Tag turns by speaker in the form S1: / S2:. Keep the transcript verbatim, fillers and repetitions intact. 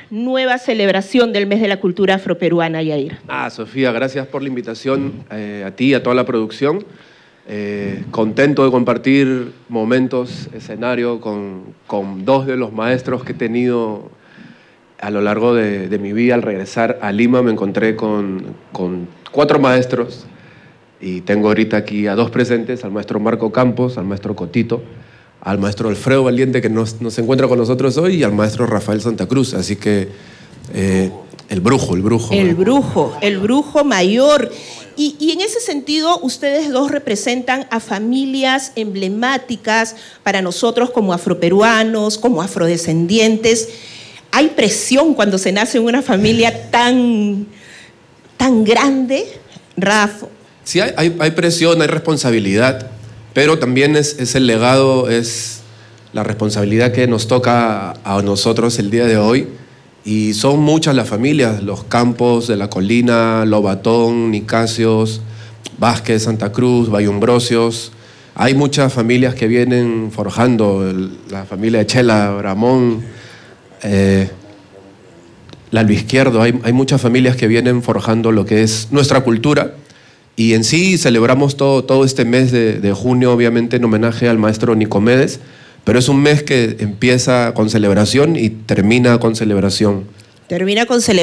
S1: nueva celebración del Mes de la Cultura Afroperuana, Yair?
S2: Ah, Sofía, gracias por la invitación, eh, a ti y a toda la producción. Eh, contento de compartir momentos, escenario con, con dos de los maestros que he tenido a lo largo de, de mi vida. Al regresar a Lima me encontré con, con cuatro maestros y tengo ahorita aquí a dos presentes, al maestro Marco Campos, al maestro Cotito, al maestro Alfredo Valiente, que nos, nos encuentra con nosotros hoy, y al maestro Rafael Santa Cruz. Así que eh, el brujo, el brujo.
S1: El brujo, el brujo mayor. Y, y en ese sentido, ustedes dos representan a familias emblemáticas para nosotros como afroperuanos, como afrodescendientes. ¿Hay presión cuando se nace en una familia tan, tan grande, Rafa?
S2: Sí, hay, hay, hay presión, hay responsabilidad, pero también es, es el legado, es la responsabilidad que nos toca a nosotros el día de hoy. Y son muchas las familias, los Campos de la Colina, Lobatón, Nicasios, Vázquez, Santa Cruz, Bayumbrosios. Hay muchas familias que vienen forjando, el, la familia de Chela, Bramón, eh, la Izquierdo. Hay, hay muchas familias que vienen forjando lo que es nuestra cultura. Y en sí celebramos todo, todo este mes de, de junio, obviamente en homenaje al maestro Nicomedes, pero es un mes que empieza con celebración y termina con celebración.
S1: Termina con celebración.